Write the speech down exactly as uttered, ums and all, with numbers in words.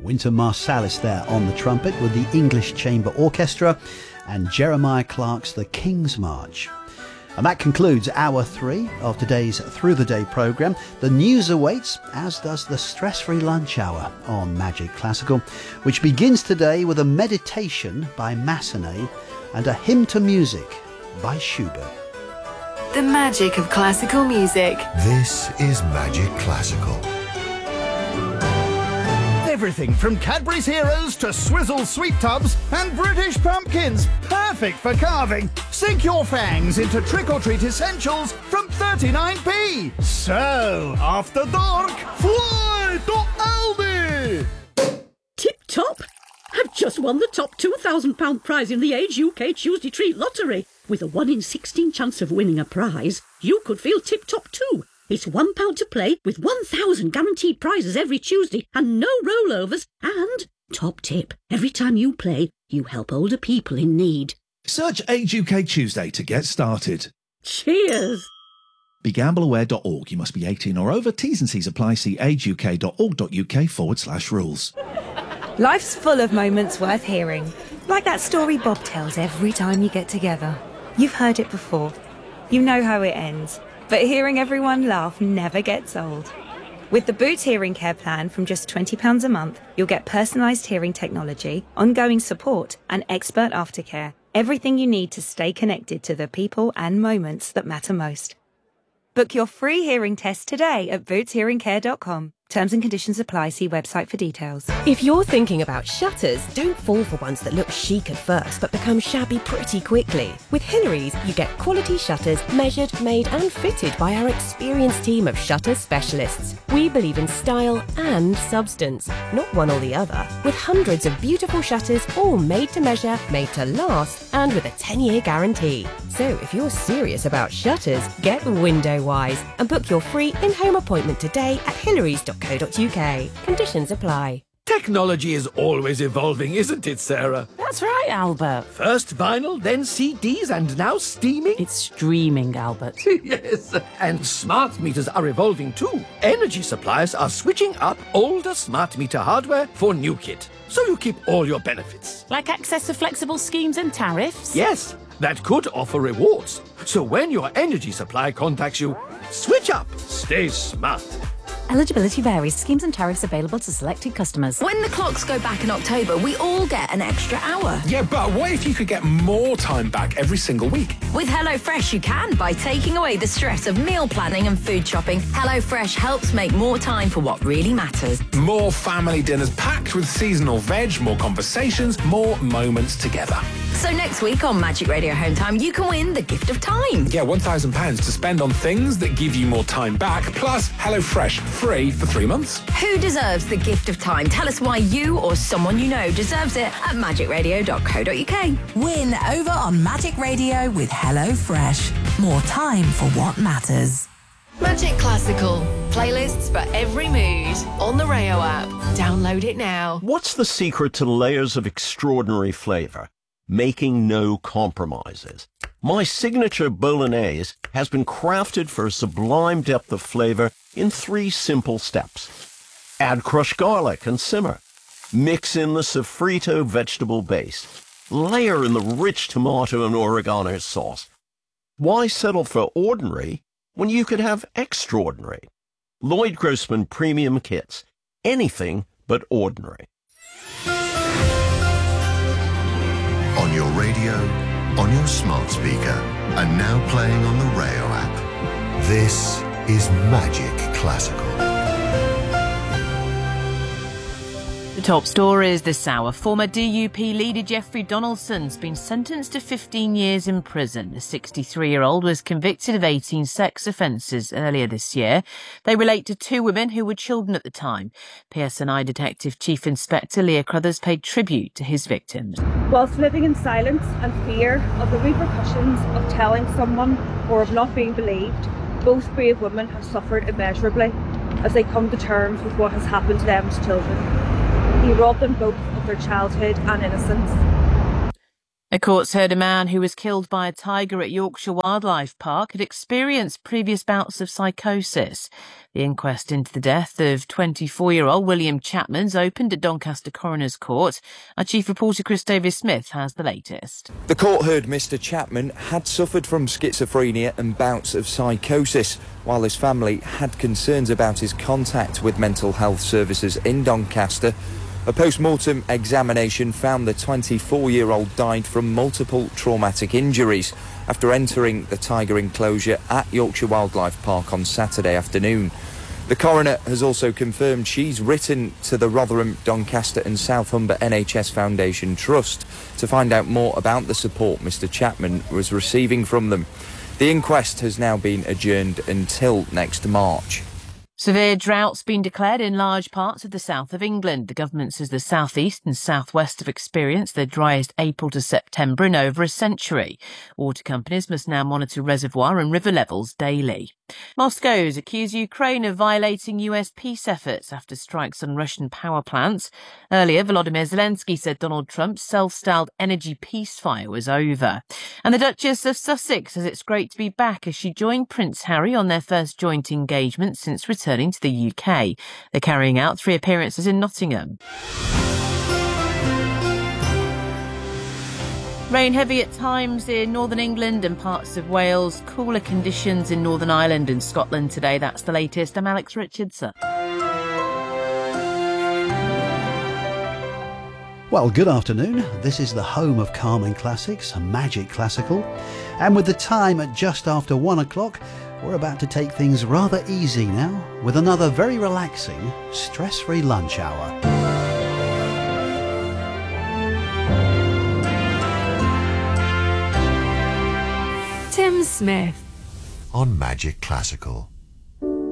Wynton Marsalis there on the trumpet with the English Chamber Orchestra and Jeremiah Clarke's The King's March. And that concludes hour three of today's Through the Day programme. The news awaits, as does the stress-free lunch hour on Magic Classical, which begins today with a meditation by Massenet and a hymn to music by Schubert. The magic of classical music. This is Magic Classical. Everything from Cadbury's Heroes to Swizzle Sweet Tubs and British Pumpkins. Perfect for carving. Sink your fangs into trick-or-treat essentials from thirty-nine p. So, after dark, fly to Aldi! Tip top! I've just won the top two thousand pounds prize in the Age U K Tuesday Treat Lottery. With a one in sixteen chance of winning a prize, you could feel tip top too. It's one pound to play with one thousand guaranteed prizes every Tuesday and no rollovers. And, top tip, every time you play, you help older people in need. Search Age U K Tuesday to get started. Cheers! Be gamble aware dot org. You must be eighteen or over. T's and C's apply. See ageuk.org.uk forward slash rules. Life's full of moments worth hearing. Like that story Bob tells every time you get together. You've heard it before. You know how it ends. But hearing everyone laugh never gets old. With the Boots Hearing Care plan from just twenty pounds a month, you'll get personalised hearing technology, ongoing support and expert aftercare. Everything you need to stay connected to the people and moments that matter most. Book your free hearing test today at boots hearing care dot com. Terms and conditions apply. See website for details. If you're thinking about shutters, don't fall for ones that look chic at first but become shabby pretty quickly. With Hillary's, you get quality shutters measured, made and fitted by our experienced team of shutter specialists. We believe in style and substance, not one or the other. With hundreds of beautiful shutters, all made to measure, made to last, and with a ten-year guarantee. So if you're serious about shutters, get window wise and book your free in-home appointment today at hillary dot co dot uk. Conditions apply. Technology is always evolving, isn't it, Sarah? That's right, Albert. First vinyl, then C Ds, and now streaming? It's streaming, Albert. Yes, and smart meters are evolving too. Energy suppliers are switching up older smart meter hardware for new kit, so you keep all your benefits. Like access to flexible schemes and tariffs? Yes, that could offer rewards. So when your energy supplier contacts you, switch up, stay smart. Eligibility varies. Schemes and tariffs available to selected customers. When the clocks go back in October, we all get an extra hour. Yeah, but what if you could get more time back every single week? With HelloFresh, you can, by taking away the stress of meal planning and food shopping. HelloFresh helps make more time for what really matters. More family dinners packed with seasonal veg, more conversations, more moments together. So next week on Magic Radio Home Time, you can win the gift of time. Yeah, one thousand pounds to spend on things that give you more time back, plus HelloFresh free for three months. Who deserves the gift of time? Tell us why you or someone you know deserves it at magic radio dot co dot uk. Win over on Magic Radio with HelloFresh. More time for what matters. Magic Classical. Playlists for every mood. On the Rayo app. Download it now. What's the secret to layers of extraordinary flavour? Making no compromises. My signature bolognese has been crafted for a sublime depth of flavour in three simple steps. Add crushed garlic and simmer. Mix in the sofrito vegetable base. Layer in the rich tomato and oregano sauce. Why settle for ordinary when you could have extraordinary? Lloyd Grossman Premium Kits. Anything but ordinary. On your radio, on your smart speaker, and now playing on the Rayo app. This is Magic Classical. The top stories this hour. Former D U P leader Jeffrey Donaldson's been sentenced to fifteen years in prison. The sixty-three-year-old was convicted of eighteen sex offences earlier this year. They relate to two women who were children at the time. P S N I Detective Chief Inspector Leah Crothers paid tribute to his victims. Whilst living in silence and fear of the repercussions of telling someone or of not being believed, both brave women have suffered immeasurably as they come to terms with what has happened to them as children. He robbed them both of their childhood and innocence. A court's heard a man who was killed by a tiger at Yorkshire Wildlife Park had experienced previous bouts of psychosis. The inquest into the death of twenty-four-year-old William Chapman's opened at Doncaster Coroner's Court. Our chief reporter Chris Davis-Smith has the latest. The court heard Mister Chapman had suffered from schizophrenia and bouts of psychosis, while his family had concerns about his contact with mental health services in Doncaster. A post-mortem examination found the twenty-four-year-old died from multiple traumatic injuries after entering the tiger enclosure at Yorkshire Wildlife Park on Saturday afternoon. The coroner has also confirmed she's written to the Rotherham, Doncaster and South Humber N H S Foundation Trust to find out more about the support Mister Chapman was receiving from them. The inquest has now been adjourned until next March. Severe drought's been declared in large parts of the south of England. The government says the south east and south west have experienced their driest April to September in over a century. Water companies must now monitor reservoir and river levels daily. Moscow's accused Ukraine of violating U S peace efforts after strikes on Russian power plants. Earlier, Volodymyr Zelensky said Donald Trump's self-styled energy peacefire was over. And the Duchess of Sussex says it's great to be back as she joined Prince Harry on their first joint engagement since returning to the U K. They're carrying out three appearances in Nottingham. Rain heavy at times in northern England and parts of Wales. Cooler conditions in Northern Ireland and Scotland today. That's the latest. I'm Alex Richardson. Well, good afternoon. This is the home of Carmen Classics, Magic Classical. And with the time at just after one o'clock, we're about to take things rather easy now with another very relaxing, stress-free lunch hour. Tim Smith on Magic Classical.